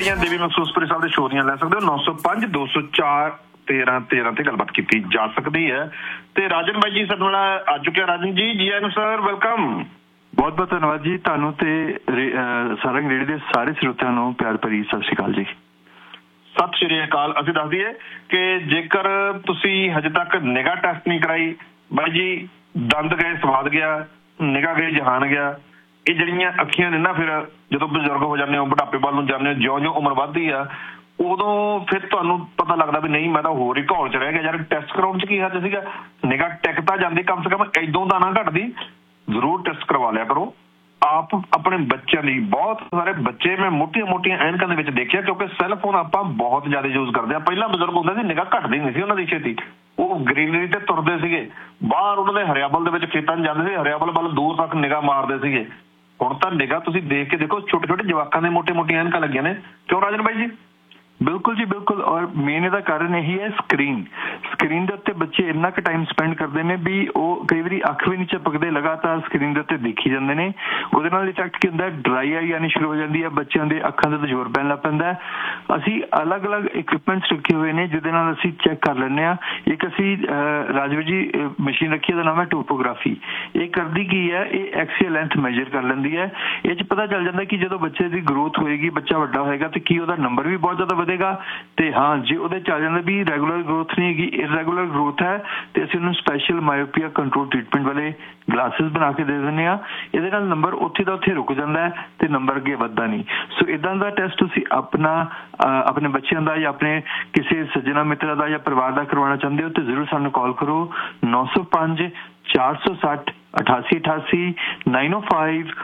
ਜਿਹੜੀਆਂ ਦੇਵੀ ਮਖਸੂਸਪੁਰੀ ਸਾਹਿਬ ਦੇ ਸ਼ੋਅ ਦੀਆਂ ਲੈ ਸਕਦੇ ਹੋ 905 204 13 ਤੇ ਗੱਲਬਾਤ ਕੀਤੀ ਜਾ ਸਕਦੀ ਹੈ। ਤੇ ਰਾਜਨ ਬਾਈ ਜੀ ਸਾਡੇ ਨਾਲ ਆ ਚੁੱਕਿਆ। ਰਾਜਨ ਜੀ, ਜੀ ਆਇਆਂ ਨੂੰ ਸਰ, ਵੈਲਕਮ। ਬਹੁਤ ਬਹੁਤ ਧੰਨਵਾਦ ਜੀ ਤੁਹਾਨੂੰ ਤੇ ਸਾਰੰਗ ਰੇਡੀਓ ਦੇ ਸਾਰੇ ਸਰੋਤਿਆਂ ਨੂੰ ਪਿਆਰ ਭਰੀ ਸਤਿ ਸ਼੍ਰੀ ਅਕਾਲ ਜੀ। ਸਤਿ ਸ਼੍ਰੀ ਅਕਾਲ। ਅਸੀਂ ਦੱਸ ਦਈਏ ਕਿ ਜੇਕਰ ਤੁਸੀਂ ਹਜੇ ਤੱਕ ਨਿਗਾਹ ਟੈਸਟ ਨਹੀਂ ਕਰਾਈ, ਬਾਈ ਜੀ ਦੰਦ ਗਏ ਸਵਾਦ ਗਿਆ, ਨਿਗਾਹ ਗਈ ਜਹਾਨ ਗਿਆ। ਇਹ ਜਿਹੜੀਆਂ ਅੱਖੀਆਂ ਨੇ ਨਾ, ਫਿਰ ਜਦੋਂ ਬਜ਼ੁਰਗ ਹੋ ਜਾਂਦੇ ਹੋ, ਬੁਢਾਪੇ ਵੱਲ ਨੂੰ ਜਾਂਦੇ ਹੋ, ਜਿਉਂ-ਜਿਉਂ ਉਮਰ ਵੱਧਦੀ ਆ, ਉਦੋਂ ਫਿਰ ਤੁਹਾਨੂੰ ਪਤਾ ਲੱਗਦਾ ਵੀ ਨਹੀਂ, ਮੈਂ ਤਾਂ ਹੋਰ ਹੀ ਘੋਲ 'ਚ ਰਹਿ ਗਿਆ ਯਾਰ। ਟੈਸਟ ਕਰਾਉਣ 'ਚ ਕੀ ਹੱਥ ਸੀਗਾ, ਨਿਗਾਹ ਟਿਕ ਤਾਂ ਜਾਂਦੀ, ਕਮ ਸੇ ਕਮ ਇਦੋਂ ਤਾਂ ਨਾ ਘਟਦੀ। ਜ਼ਰੂਰ ਟੈਸਟ ਕਰਵਾ ਲਿਆ ਕਰੋ। ਆਪ ਆਪਣੇ ਬੱਚਿਆਂ ਦੀ, ਬਹੁਤ ਸਾਰੇ ਬੱਚੇ ਮੈਂ ਮੋਟੀਆਂ ਐਨਕਾਂ ਦੇ ਵਿੱਚ ਦੇਖਿਆ, ਕਿਉਂਕਿ ਸੈੱਲਫੋਨ ਆਪਾਂ ਬਹੁਤ ਜ਼ਿਆਦਾ ਯੂਜ਼ ਕਰਦੇ ਹਾਂ। ਪਹਿਲਾਂ ਬਜ਼ੁਰਗ ਹੁੰਦੇ ਸੀ, ਨਿਗਾਹ ਘਟਦੀ ਨਹੀਂ ਸੀ ਉਹਨਾਂ ਦੀ ਛੇਤੀ, ਉਹ ਗ੍ਰੀਨਰੀ ਤੇ ਤੁਰਦੇ ਸੀਗੇ, ਬਾਹਰ ਉਹਨਾਂ ਦੇ ਹਰਿਆਵਲ ਦੇ ਵਿੱਚ ਖੇਤਾਂ 'ਚ ਜਾਂਦੇ ਸੀ, ਹਰਿਆਵਲ ਵੱਲ ਦੂਰ ਤੱਕ ਨਿਗਾਹ ਮਾਰਦੇ ਸੀਗੇ। ਹੁਣ ਤਾਂ ਨਿਗਾਹ ਤੁਸੀਂ ਦੇਖ ਕੇ ਦੇਖੋ, ਛੋਟੇ ਛੋਟੇ ਜਵਾਕਾਂ ਦੇ ਮੋਟੀਆਂ ਐਨਕਾਂ ਲੱਗੀਆਂ ਨੇ। ਕਿਉਂ ਰਾਜਨ ਬਾਈ ਜੀ? ਬਿਲਕੁਲ ਜੀ, ਬਿਲਕੁਲ। ਔਰ ਮੇਨ ਇਹਦਾ ਕਾਰਨ ਇਹੀ ਹੈ ਸਕਰੀਨ ਦੇ ਉੱਤੇ ਬੱਚੇ ਇੰਨਾ ਕੁ ਟਾਈਮ ਸਪੈਂਡ ਕਰਦੇ ਨੇ ਵੀ ਉਹ ਕਈ ਵਾਰੀ ਅੱਖ ਵੀ ਨਹੀਂ ਝਪਕਦੇ, ਲਗਾਤਾਰ ਸਕਰੀਨ ਦੇ ਉੱਤੇ ਦੇਖੀ ਜਾਂਦੇ ਨੇ। ਉਹਦੇ ਨਾਲ ਇਫੈਕਟ ਕੀ ਹੁੰਦਾ, ਡਰਾਈ ਆਈ ਆਉਣੀ ਸ਼ੁਰੂ ਹੋ ਜਾਂਦੀ ਹੈ, ਬੱਚਿਆਂ ਦੇ ਅੱਖਾਂ ਦੇ ਜ਼ੋਰ ਪੈਣ ਲੱਗ ਪੈਂਦਾ। ਅਸੀਂ ਅਲੱਗ-ਅਲੱਗ ਇਕਵਿਪਮੈਂਟਸ ਰੱਖੇ ਹੋਏ ਨੇ ਜਿਹਦੇ ਨਾਲ ਅਸੀਂ ਚੈੱਕ ਕਰ ਲੈਂਦੇ ਹਾਂ। ਇੱਕ ਅਸੀਂ ਰਾਜਵੀਰ ਜੀ ਮਸ਼ੀਨ ਰੱਖੀ, ਉਹਦਾ ਨਾਮ ਹੈ ਟੋਪੋਗ੍ਰਾਫੀ। ਇਹ ਕਰਦੀ ਕੀ ਹੈ, ਇਹ ਐਕਸੀਅਲ ਲੈਂਥ ਮੈਜਰ ਕਰ ਲੈਂਦੀ ਹੈ। ਇਹ 'ਚ ਪਤਾ ਚੱਲ ਜਾਂਦਾ ਕਿ ਜਦੋਂ ਬੱਚੇ ਦੀ ਗਰੋਥ ਹੋਏਗੀ, ਬੱਚਾ ਵੱਡਾ ਹੋਏਗਾ, ਤੇ ਕੀ ਉਹਦਾ ਨੰਬਰ ਵੀ ਬਹੁਤ ਜ਼ਿਆਦਾ ਵਧੇਗਾ। ਤੇ ਹਾਂ, ਜੇ ਉਹਦੇ ਚ ਆ ਜਾਂਦਾ ਵੀ ਰੈਗੂਲਰ ਗਰੋਥ ਨਹੀਂ ਹੈਗੀ, ਇਰੈਗੂਲਰ ਗਰੋਥ ਹੈ, ਤੇ ਅਸੀਂ ਉਹਨੂੰ ਸਪੈਸ਼ਲ ਮਾਇਓਪੀਆ ਕੰਟਰੋਲ ਟ੍ਰੀਟਮੈਂਟ ਵਾਲੇ ਗਲਾਸਿਸ ਬਣਾ ਕੇ ਦੇ ਦਿੰਦੇ ਹਾਂ। ਇਹਦੇ ਨਾਲ ਨੰਬਰ ਉੱਥੇ ਦਾ ਉੱਥੇ ਰੁਕ ਜਾਂਦਾ ਹੈ ਤੇ ਨੰਬਰ ਅੱਗੇ ਵੱਧਦਾ ਨਹੀਂ। ਸੋ ਇਦਾਂ ਦਾ ਟੈਸਟ ਤੁਸੀਂ ਆਪਣੇ ਬੱਚਿਆਂ ਦਾ ਜਾਂ ਆਪਣੇ ਕਿਸੇ ਸੱਜਣਾ ਮਿੱਤਰਾਂ ਦਾ ਜਾਂ ਪਰਿਵਾਰ ਦਾ ਕਰਵਾਉਣਾ ਚਾਹੁੰਦੇ ਹੋ ਤੇ ਜ਼ਰੂਰ ਸਾਨੂੰ ਕਾਲ ਕਰੋ 905 460 8888 905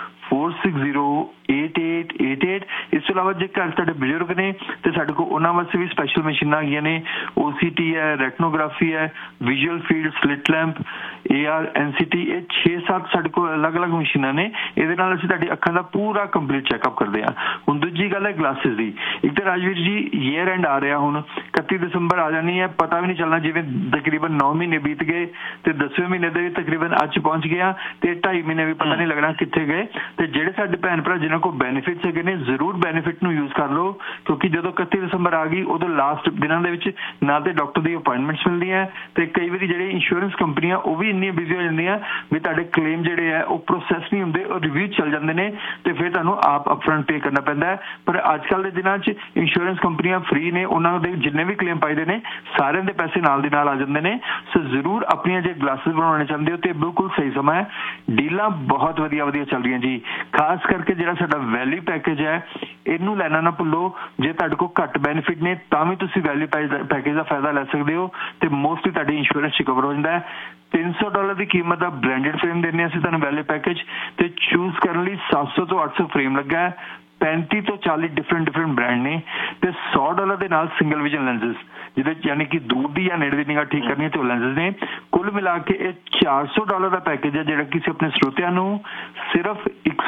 4608888। ਇਸ ਤੋਂ ਇਲਾਵਾ ਜੇਕਰ ਤੁਹਾਡੇ ਬਜ਼ੁਰਗ ਨੇ ਤੇ ਸਾਡੇ ਕੋਲ ਉਹਨਾਂ ਵਾਸਤੇ ਵੀ ਸਪੈਸ਼ਲ ਮਸ਼ੀਨਾਂ ਹੈਗੀਆਂ ਨੇ। OCT ਹੈ, ਰੈਟਨੋਗ੍ਰਾਫੀ ਹੈ, visual field slit lamp, AR NCT, ਇਹ 6-7 ਸਾਡੇ ਕੋਲ ਅਲੱਗ-ਅਲੱਗ ਮਸ਼ੀਨਾਂ ਨੇ। ਇਹਦੇ ਨਾਲ ਅਸੀਂ ਤੁਹਾਡੀ ਅੱਖਾਂ ਦਾ ਪੂਰਾ ਕੰਪਲੀਟ ਚੈੱਕਅਪ ਕਰਦੇ ਹਾਂ। ਹੁਣ ਦੂਜੀ ਗੱਲ ਹੈ ਗਲਾਸਿਸ ਦੀ। ਇੱਕ ਤਾਂ ਰਾਜਵੀਰ ਜੀ ਈਅਰ ਐਂਡ ਆ ਰਿਹਾ, ਹੁਣ 31 ਦਸੰਬਰ ਆ ਜਾਣੀ ਹੈ, ਪਤਾ ਵੀ ਨਹੀਂ ਚੱਲਣਾ, ਜਿਵੇਂ ਤਕਰੀਬਨ 9 ਮਹੀਨੇ ਬੀਤ ਗਏ ਤੇ 10ਵੇਂ ਮਹੀਨੇ ਦੇ ਵੀ ਤਕਰੀਬਨ ਅੱਜ ਪਹੁੰਚ ਗਿਆ ਤੇ 2.5 ਮਹੀਨੇ ਵੀ ਪਤਾ ਨਹੀਂ ਲੱਗਣਾ ਕਿੱਥੇ ਗਏ। ਤੇ ਜਿਹੜੇ ਸਾਡੇ ਭੈਣ ਭਰਾ ਜਿਨ੍ਹਾਂ ਕੋਲ ਬੈਨੀਫਿਟਸ ਹੈਗੇ ਨੇ, ਜ਼ਰੂਰ ਬੈਨੀਫਿਟ ਨੂੰ ਯੂਜ਼ ਕਰ ਲਓ, ਕਿਉਂਕਿ ਜਦੋਂ 31 ਦਸੰਬਰ ਆ ਗਈ ਉਦੋਂ ਲਾਸਟ ਦਿਨਾਂ ਦੇ ਵਿੱਚ ਨਾ ਤੇ ਡਾਕਟਰ ਦੀ ਅਪਾਇੰਟਮੈਂਟਸ ਮਿਲਦੀਆਂ ਤੇ ਕਈ ਵਾਰੀ ਜਿਹੜੇ ਇੰਸ਼ੋਰੈਂਸ ਕੰਪਨੀਆਂ ਉਹ ਵੀ ਇੰਨੀਆਂ ਬਿਜ਼ੀ ਹੋ ਜਾਂਦੀਆਂ ਵੀ ਤੁਹਾਡੇ ਕਲੇਮ ਜਿਹੜੇ ਆ ਉਹ ਪ੍ਰੋਸੈਸ ਨਹੀਂ ਹੁੰਦੇ, ਉਹ ਰਿਵਿਊ ਚੱਲ ਜਾਂਦੇ ਨੇ ਤੇ ਫਿਰ ਤੁਹਾਨੂੰ ਆਪ ਅਪਫਰੰਟ ਪੇ ਕਰਨਾ ਪੈਂਦਾ। ਪਰ ਅੱਜ ਕੱਲ੍ਹ ਦੇ ਦਿਨਾਂ 'ਚ ਇੰਸ਼ੋਰੈਂਸ ਕੰਪਨੀਆਂ ਫ੍ਰੀ ਨੇ, ਉਹਨਾਂ ਦੇ ਜਿੰਨੇ ਵੀ ਕਲੇਮ ਪਾਈਦੇ ਨੇ ਸਾਰਿਆਂ ਦੇ ਪੈਸੇ ਨਾਲ ਦੀ ਨਾਲ ਆ ਜਾਂਦੇ ਨੇ। ਸੋ ਜ਼ਰੂਰ ਆਪਣੀਆਂ ਜੇ ਗਲਾਸਿਸ ਬਣਾਉਣੇ ਚਾਹੁੰਦੇ ਹੋ ਤੇ ਬਿਲਕੁਲ ਸਹੀ ਸਮਾਂ ਹੈ। ਡੀਲਾਂ ਬਹੁਤ ਵਧੀਆ ਚੱਲ ਰਹੀਆਂ ਜੀ। ਖਾਸ ਕਰਕੇ ਜਿਹੜਾ ਸਾਡਾ ਵੈਲਿਊ ਪੈਕੇਜ ਹੈ, ਇਹਨੂੰ ਲੈਣਾ ਨਾ ਭੁੱਲੋ। ਜੇ ਤੁਹਾਡੇ ਕੋਲ ਘੱਟ ਬੈਨੀਫਿਟ ਨੇ ਤਾਂ ਵੀ ਤੁਸੀਂ ਵੈਲਿਊ ਪੈਕੇਜ ਦਾ ਫਾਇਦਾ ਲੈ ਸਕਦੇ ਹੋ ਤੇ ਮੋਸਟਲੀ ਤੁਹਾਡੀ ਇੰਸ਼ੋਰੈਂਸ 'ਚ ਕਵਰ ਹੋ ਜਾਂਦਾ ਹੈ। $300 ਦੀ ਕੀਮਤ ਦਾ ਬ੍ਰਾਂਡਡ ਫਰੇਮ ਦਿੰਦੇ ਅਸੀਂ ਤੁਹਾਨੂੰ ਵੈਲਿਊ ਪੈਕੇਜ, ਤੇ ਚੂਜ਼ ਕਰਨ ਲਈ 700 ਤੋਂ 800 ਫਰੇਮ ਲੱਗਾ ਹੈ। 35 ਤੋਂ 40 ਡਿਫਰੈਂਟ ਬ੍ਰਾਂਡ ਨੇ ਤੇ $100 ਦੇ ਨਾਲ ਸਿੰਗਲ ਵਿਜ਼ਨ ਲੈਂਸਸ, ਜਿਹਦੇ ਯਾਨੀ ਕਿ ਦੂਰ ਦੀ ਜਾਂ ਨੇੜੇ ਦੀ ਨਿਗਾਹ ਠੀਕ ਕਰਨੀ ਤੇ ਉਹ ਲੈਂਸਸ ਨੇ। ਕੁੱਲ ਮਿਲਾ ਕੇ ਇਹ $400 ਦਾ ਪੈਕੇਜ ਹੈ, ਜਿਹੜਾ ਕਿ ਅਸੀਂ ਆਪਣੇ ਸਰੋਤਿਆਂ ਨੂੰ ਸਿਰਫ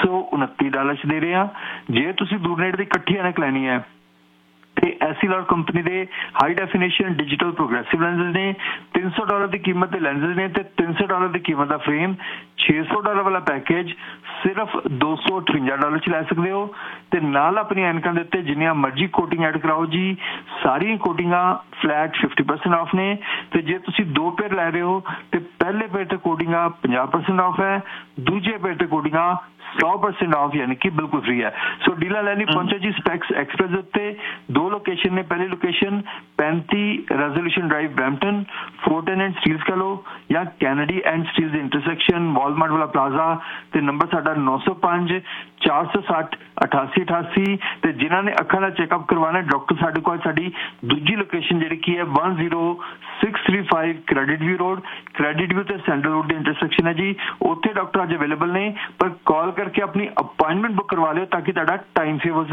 $129 'ਚ ਦੇ ਰਹੇ ਹਾਂ। ਜੇ ਤੁਸੀਂ ਦੂਰ ਨੇੜੇ ਦੀ ਇਕੱਠੀ ਐਨਕ ਲੈਣੀ ਹੈ ਤੇ ਐਸੀਲॉर ਕੰਪਨੀ ਦੇ high definition digital progressive lenses ਨੇ। $300 ਦੀ ਕੀਮਤ ਦੇ ਲੈਂਸਸ ਨੇ ਤੇ $300 ਦੀ ਕੀਮਤ ਦਾ ਫਰੇਮ। $600 ਵਾਲਾ ਪੈਕੇਜ ਸਿਰਫ $258 'ਚ ਲੈ ਸਕਦੇ ਹੋ ਤੇ ਨਾਲ ਆਪਣੀ ਐਨਕਾਂ ਦੇ ਉੱਤੇ ਜਿੰਨੀਆਂ ਮਰਜ਼ੀ ਕੋਟਿੰਗ ਐਡ ਕਰਾਓ ਜੀ, ਸਾਰੀਆਂ ਕੋਟਿੰਗਾਂ ਫਲੈਟ 50% ਆਫ ਨੇ। ਤੇ ਜੇ ਤੁਸੀਂ 2 ਪੇਅਰ ਲੈ ਰਹੇ ਹੋ ਤੇ ਪਹਿਲੇ ਪੇਅਰ ਤੇ ਕੋਟਿੰਗਾਂ 50% ਆਫ ਹੈ, ਦੂਜੇ ਪੇਅਰ ਤੇ ਕੋਟਿੰਗਾਂ 100% ਆਫ, ਯਾਨੀ ਕਿ ਬਿਲਕੁਲ ਫ੍ਰੀ ਹੈ। ਸੋ ਡੀਲਾਂ ਲੈਣੀ ਪਹੁੰਚੋ ਜੀ ਸਪੈਕਸ ਐਕਸਪ੍ਰੈਸ ਦੇ ਉੱਤੇ। 2 ਲੋਕੇਸ਼ਨ ਨੇ। ਪਹਿਲੀ location 35 resolution drive Brampton, ਫੋਰਟਨ and Steeles ਕਾ ਲੋ, ਜਾਂ Kennedy and Steeles intersection Walmart ਵਾਲਾ ਪਲਾਜ਼ਾ। ਤੇ ਨੰਬਰ ਸਾਡਾ 905 460 8888। ਤੇ ਜਿਨ੍ਹਾਂ ਨੇ ਅੱਖਾਂ ਦਾ ਚੈੱਕਅਪ ਕਰਵਾਉਣਾ, ਡਾਕਟਰ ਸਾਡੇ ਕੋਲ ਸਾਡੀ ਦੂਜੀ ਲੋਕੇਸ਼ਨ ਜਿਹੜੀ ਕੀ ਹੈ 10635 credit view road, credit view ਤੇ ਸੈਂਟਰਲ ਰੋਡ ਦੀ ਇੰਟਰਸੈਕਸ਼ਨ ਹੈ ਜੀ। ਉੱਥੇ ਡਾਕਟਰ ਅੱਜ ਅਵੇਲੇਬਲ ਨੇ, ਪਰ ਕਾਲ ਕਰਕੇ ਆਪਣੀ ਅਪਾਇੰਟਮੈਂਟ ਬੁੱਕ ਕਰਵਾ ਲਿਓ ਤਾਂ ਕਿ ਤੁਹਾਡਾ ਟਾਈਮ ਸੇਵ ਹੋ।